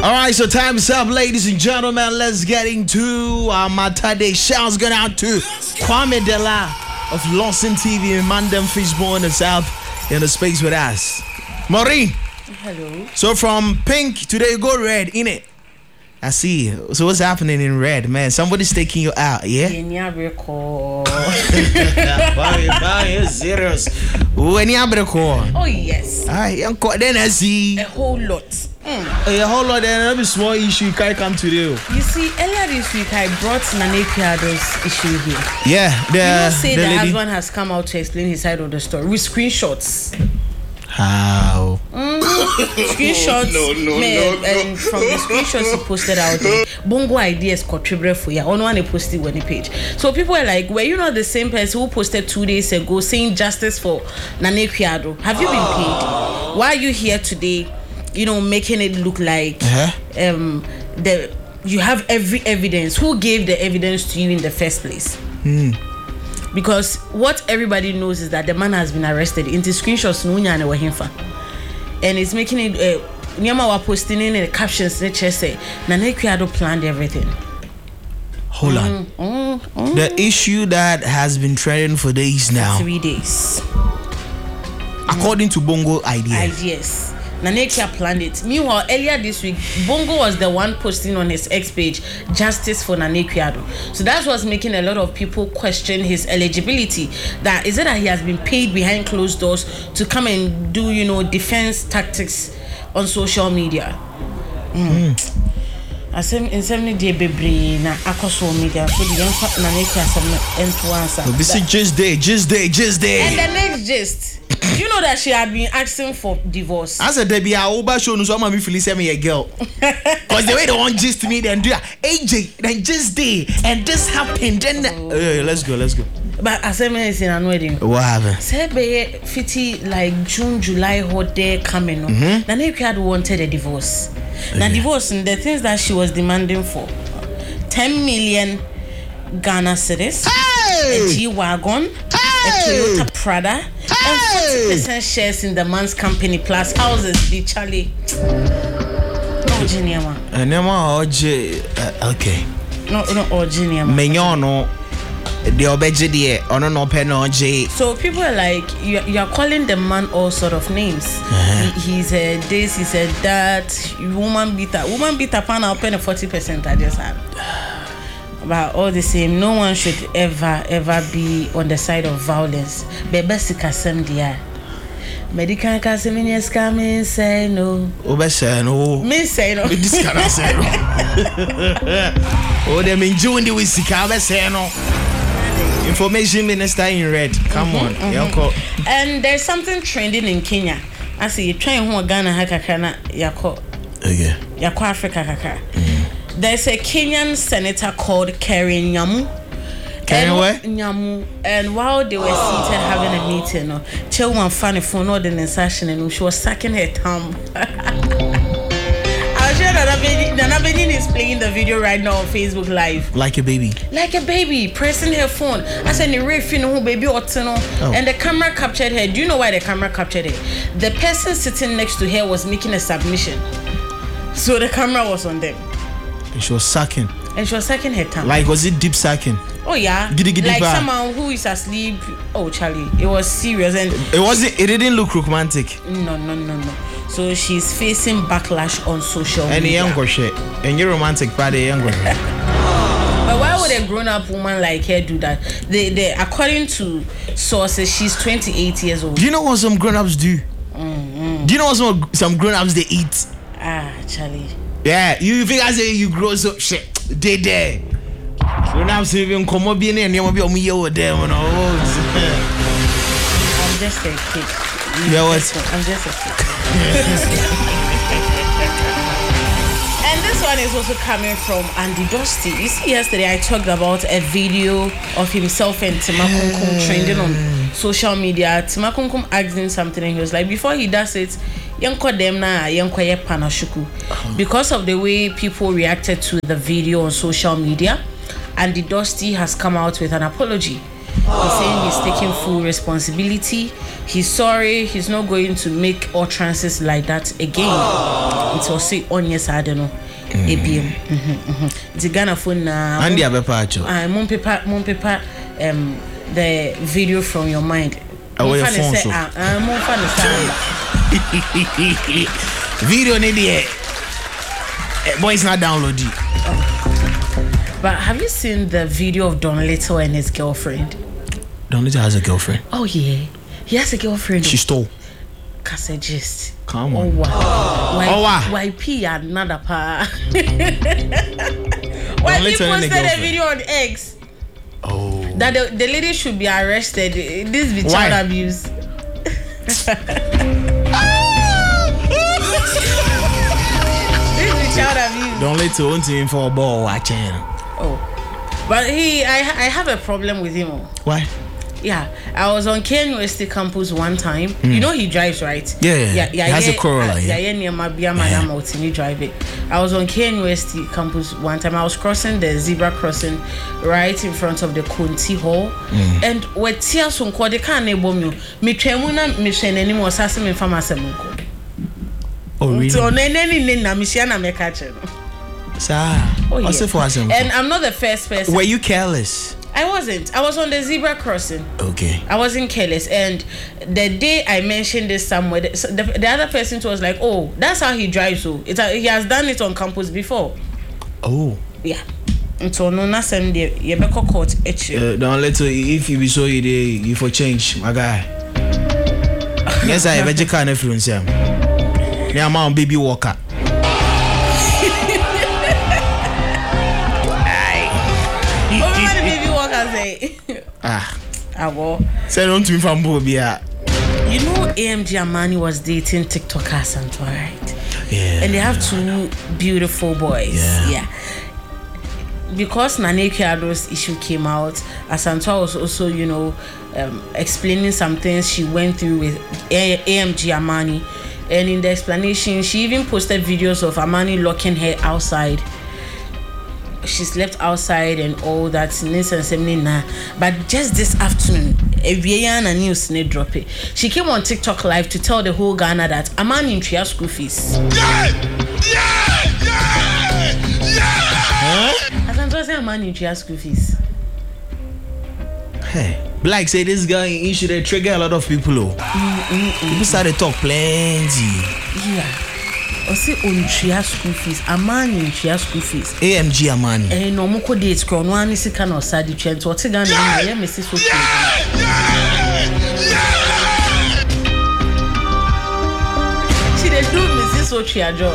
All right, so time is up, ladies and gentlemen. Let's get into our Matade. Shouts going out to Kwame Dela of Lawson TV and Mandem Fishbone in the South in the space with us. Maureen. Hello. So from pink, today you go red, innit? I see. So what's happening in red, man? Somebody's taking you out, yeah? You're serious. When you have oh, yes. Then I see a whole lot. A whole lot, and a small issue you can't come to do. You see, earlier this week I brought Nane Kwiado's issue here. Yeah, the husband has come out to explain his side of the story with screenshots. How? Screenshots. No. And from the screenshots he posted out there, Bongo Ideas contributed for you. On one he posted on the page. So people were like, were you not the same person who posted 2 days ago saying justice for Nane Kwiado? Have you been paid? Why are you here today? You know, making it look like you have every evidence. Who gave the evidence to you in the first place? Because what everybody knows is that the man has been arrested. In the screenshots, and it's making it. Nyama wa posting in the captions. They just say Nane Kwiado planned everything. Hold on. The issue that has been trending for days now. 3 days. According to Bongo Ideas. Nane Kwiado planned it. Meanwhile, earlier this week, Bongo was the one posting on his X page, justice for Nane Kwiado. So that's what's making a lot of people question his eligibility. That is it that he has been paid behind closed doors to come and do, defense tactics on social media. In some day bebre na akoso media so the young Nane Kwiado answer. This is just there. And the next gist. You know that she had been asking for divorce. I said, Debbie, I will show you some of me feeling me a girl. Because the way they want gist me, then do AJ, then just day, and this happened. Then let's go. But as I mentioned, I'm wedding. What happened? Say, 50 like June, July, hot day coming. Nane Kwiado wanted a divorce. Now, divorce and the things that she was demanding for 10 million Ghana cedis, a G-Wagon, a Toyota Prada, and 40% shares in the man's company plus houses. Be Charlie. No, Geniama. Okay. No, Geniama. Menyono. The obejidi no pen. So people are like, you are calling the man all sort of names. He said this, he said that. Woman beater pan I'll pay 40%. I just have. But all the same, no one should ever be on the side of violence. Bebesika sem dia. Medical caseminias coming say no. Obese no. Me say no. This can say no. Oh, them enjoying the wisika say no. Information minister in red. Come on. And there's something trending in Kenya. I see you trying who Ghana hakakana yako. Okay. Yako Africa kaka. There's a Kenyan senator called Karen Nyamu. Nyamu. And while they were seated having a meeting, Chilwan found a phone order in session and she was sucking her thumb. I'll share that Nana Benin is playing the video right now on Facebook Live. Like a baby, pressing her phone. I said, baby, and the camera captured her. Do you know why the camera captured her? The person sitting next to her was making a submission. So the camera was on them. And she was sucking her tongue. Like, was it deep sucking? Oh yeah. Like someone who is asleep. Oh Charlie, it was serious and it didn't look romantic. No. So she's facing backlash on social media. And you're romantic by the younger. But why would a grown-up woman like her do that? They according to sources, she's 28 years old. Do you know what some grown-ups do? Do you know what some grown-ups they eat? Charlie. Yeah, you think I say you grow so shit. They there. When I'm saying come on, be and you'll be on me over there. I'm just a kid. I'm just a kid. And this one is also coming from Andy Dusty. You see, yesterday I talked about a video of himself and Timakunkum trending on social media. Timakunkum asked him something and he was like, before he does it, because of the way people reacted to the video on social media, Andy Dusty has come out with an apology. He's saying he's taking full responsibility. He's sorry. He's not going to make utterances like that again. It's also on yes, I don't know. ABM. The Ghana phone now. And the other part. Mon paper. The video from your mind. Oh, your phone. Video need the boys not download it. But have you seen the video of Don Little and his girlfriend? Don Little has a girlfriend. Oh yeah, he has a girlfriend. She stole. Just come on. Oh wow. Why YP another pa? Why he posted a video on X? Oh. That the lady should be arrested. This be child abuse. This be child abuse. Don't let to want him for a ball watching. Oh. But I have a problem with him. Why? Yeah, I was on KNUST campus one time. You know he drives, right? Yeah. He has a Corolla. Drive it. I was on KNUST campus one time. I was crossing the zebra crossing right in front of the Kunti Hall. And where tears on quad, they can't enable me. Me tremuna, me shen any more assassin in Famasamuko. Oh, really? So, Nena, Michiana, me catch it. And I'm not the first person. Were you careless? I wasn't. I was on the zebra crossing. Okay. I wasn't careless. And the day I mentioned this somewhere, the other person was like, "Oh, that's how he drives. So he has done it on campus before." Oh. Yeah. And so no, na same day. You be court. Don't let if you be so you for change, my guy. Yes, I have a kind of influence. Yeah, I'm baby walker. Say don't to me from Bobia. You know AMG Amani was dating TikToker Santua, right? Yeah. And they have two beautiful boys. Yeah. Because Nane Kiado's issue came out, Asantwa was also, explaining some things she went through with AMG Amani. And in the explanation, she even posted videos of Amani locking her outside. She slept outside and all that. But just this afternoon, a news drop it. She came on TikTok live to tell the whole Ghana that Amani in Tria school fees. I can just say Amani in Tria school fees. Hey, Black say this guy issue they trigger a lot of people. People started talk plenty. Yeah. I say on Tria school fees, Amani in Tria school fees. AMG Amani. Eh no moko dates crown one is kind of side trend. What Ghana yeah me see so. She dey do me see so Tria job.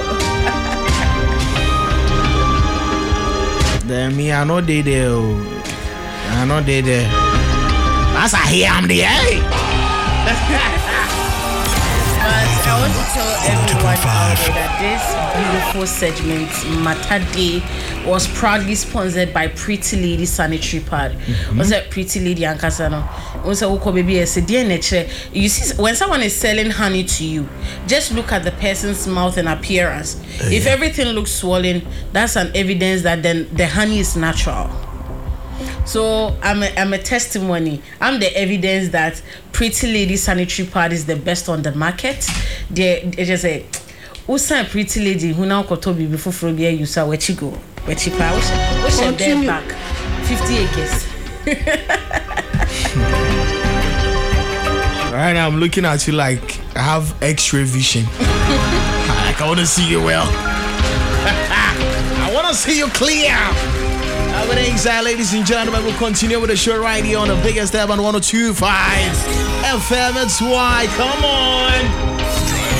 Then me I know they there. I know they there. As I hear I'm the I want to tell everyone out there that this beautiful segment, Matade, was proudly sponsored by Pretty Lady Sanitary Pad. What's that Pretty Lady Ankasano? You see, when someone is selling honey to you, just look at the person's mouth and appearance. If everything looks swollen, that's an evidence that then the honey is natural. So I'm a testimony. I'm the evidence that Pretty Lady Sanitary Pad is the best on the market. They just say, "Usa Pretty Lady who now kotobi before Frobia you saw where you go, where you power. What's your dead back? 50 acres." Right now I'm looking at you like I have X-ray vision. Like I want to see you well. I want to see you clear. Good evening, ladies and gentlemen. We'll continue with the show right here on the biggest FM on 102.5 FM. It's why. Come on.